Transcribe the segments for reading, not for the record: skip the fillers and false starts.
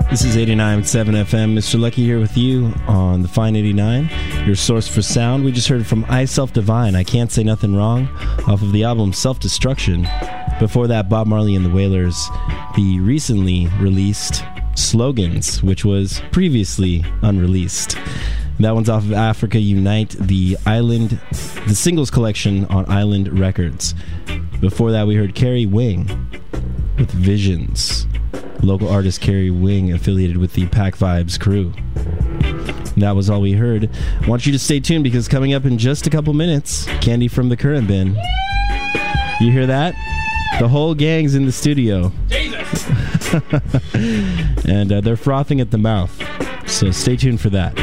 This is 89.7 FM. Mr. Lucky here with you on the Fine 89, your source for sound. We just heard from I Self Divine, I Can't Say Nothing Wrong, off of the album Self-Destruction. Before that, Bob Marley and the Wailers, the recently released Slogans, which was previously unreleased. That one's off of Africa Unite, the singles collection on Island Records. Before that, we heard Carrie Wing with Visions. Local artist Carrie Wing, affiliated with the Pack Vibes crew. That was all we heard. I want you to stay tuned because coming up in just a couple minutes, Candy from the Current Bin. You hear that? The whole gang's in the studio. Jesus! And they're frothing at the mouth. So stay tuned for that.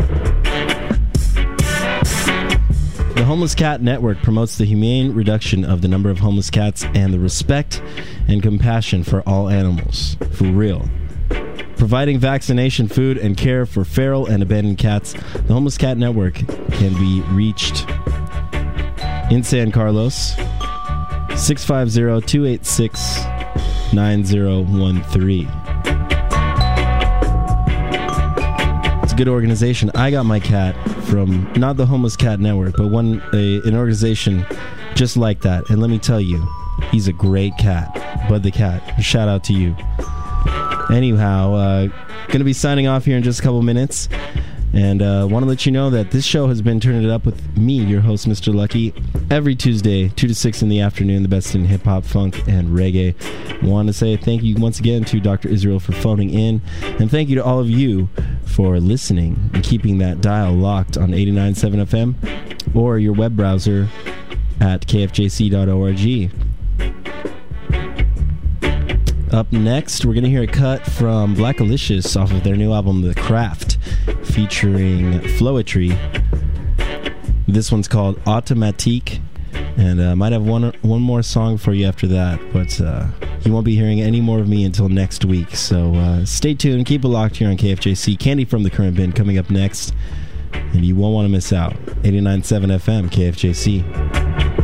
The Homeless Cat Network promotes the humane reduction of the number of homeless cats and the respect and compassion for all animals. For real. Providing vaccination, food, and care for feral and abandoned cats, the Homeless Cat Network can be reached in San Carlos, 650-286-9013. It's a good organization. I got my cat from not the Homeless Cat Network, but an organization just like that. And let me tell you, he's a great cat. Bud the Cat. Shout out to you. Anyhow, going to be signing off here in just a couple minutes. And want to let you know that this show has been Turning It Up with me, your host, Mr. Lucky, every Tuesday, 2 to 6 in the afternoon, the best in hip-hop, funk, and reggae. I want to say thank you once again to Dr. Israel for phoning in, and thank you to all of you for listening and keeping that dial locked on 89.7 FM or your web browser at kfjc.org. Up next, we're going to hear a cut from Black Alicious off of their new album, The Craft, featuring Floetry. This one's called Automatique, and I might have one more song for you after that, but you won't be hearing any more of me until next week, so stay tuned, keep it locked here on KFJC. Candy from the Current Bin coming up next, and you won't want to miss out. 89.7 FM, KFJC.